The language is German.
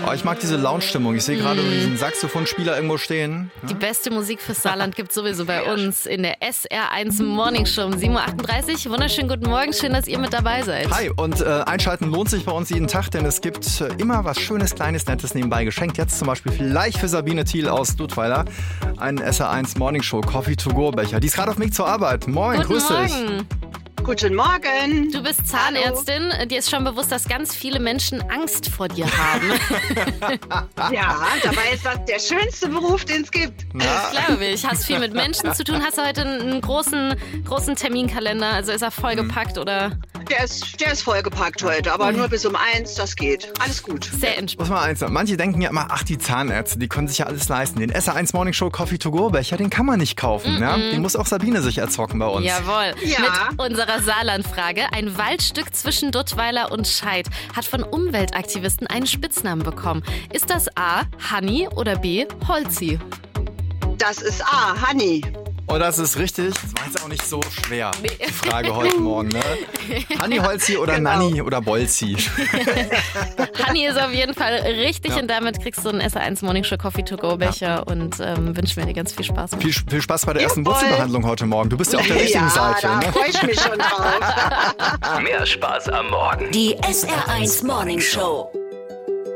Oh, ich mag diese Lounge-Stimmung. Ich sehe gerade diesen Saxophonspieler irgendwo stehen. Die beste Musik fürs Saarland gibt es sowieso bei uns in der SR1 Morning Show um 7.38 Uhr. Wunderschönen guten Morgen, schön, dass ihr mit dabei seid. Hi, und einschalten lohnt sich bei uns jeden Tag, denn es gibt immer was Schönes, Kleines, Nettes nebenbei geschenkt. Jetzt zum Beispiel vielleicht für Sabine Thiel aus Dudweiler einen SR1 Morning Show Coffee to go Becher. Die ist gerade auf dem Weg zur Arbeit. Moin, grüß dich. Guten Morgen. Du bist Zahnärztin. Dir ist schon bewusst, dass ganz viele Menschen Angst vor dir haben. Ja, dabei ist das der schönste Beruf, den es gibt. Das glaube ich. Hast viel mit Menschen zu tun. Hast du heute einen großen Terminkalender? Also ist er vollgepackt oder? Der ist vollgepackt heute, aber nur bis um 1, das geht. Alles gut. Sehr entspannt. Muss mal eins sagen, manche denken ja immer, ach, die Zahnärzte, die können sich ja alles leisten. Den SR1 Morning Show Coffee to go Becher, den kann man nicht kaufen. Ja? Den muss auch Sabine sich erzocken bei uns. Jawohl. Ja. Mit unserer Saarland-Frage. Ein Waldstück zwischen Duttweiler und Scheid hat von Umweltaktivisten einen Spitznamen bekommen. Ist das A, Hanni oder B, Holzi? Das ist A, Hanni. Oh, das ist richtig. Das war jetzt auch nicht so schwer, die Frage heute Morgen. Ne? Hanni, Holzi oder Genau. Nanni oder Bolzi? Hanni ist auf jeden Fall richtig und damit kriegst du einen SR1 Morning Show Coffee to go Becher und wünschen wir dir ganz viel Spaß. Viel Spaß bei der ersten Jawohl. Wurzelbehandlung heute Morgen. Du bist ja auf der richtigen Ja, Seite. da Ne? freue ich mich schon drauf. Mehr Spaß am Morgen. Die SR1 Morning Show.